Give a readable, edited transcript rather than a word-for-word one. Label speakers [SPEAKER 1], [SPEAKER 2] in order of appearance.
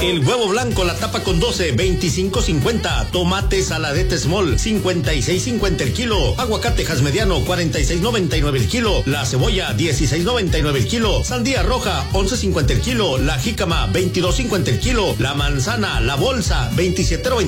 [SPEAKER 1] El huevo blanco, la tapa con 12, 25.50. Tomate saladete small, 56.50 el kilo. Aguacatejas mediano, 46.99 el kilo. La cebolla, 16.99 el kilo. Sandía roja, 11.50 el kilo. La jícama, 22.50 el kilo. La manzana, la bolsa, 27.99